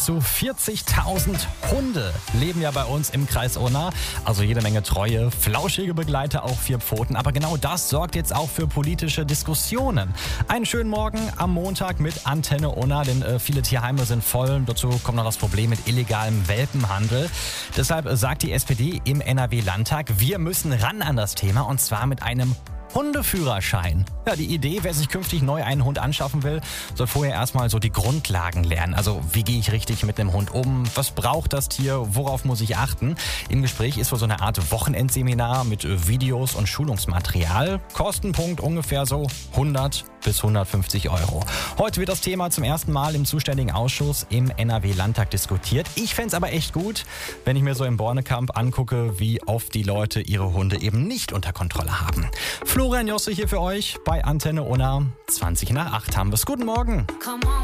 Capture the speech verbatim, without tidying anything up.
zu vierzigtausend Hunde leben ja bei uns im Kreis Unna. Also jede Menge treue, flauschige Begleiter auf vier Pfoten. Aber genau das sorgt jetzt auch für politische Diskussionen. Einen schönen Morgen am Montag mit Antenne Unna, denn äh, viele Tierheime sind voll. Dazu kommt noch das Problem mit illegalem Welpenhandel. Deshalb sagt die S P D im N R W-Landtag, wir müssen ran an das Thema und zwar mit einem Hundeführerschein. Ja, die Idee, wer sich künftig neu einen Hund anschaffen will, soll vorher erstmal so die Grundlagen lernen. Also wie gehe ich richtig mit einem Hund um? Was braucht das Tier? Worauf muss ich achten? Im Gespräch ist wohl so eine Art Wochenendseminar mit Videos und Schulungsmaterial. Kostenpunkt ungefähr so hundert bis hundertfünfzig Euro. Heute wird das Thema zum ersten Mal im zuständigen Ausschuss im N R W-Landtag diskutiert. Ich fände es aber echt gut, wenn ich mir so im Bornekamp angucke, wie oft die Leute ihre Hunde eben nicht unter Kontrolle haben. Florian Josse hier für euch bei Antenne Unna. zwanzig nach acht haben wir es. Guten Morgen.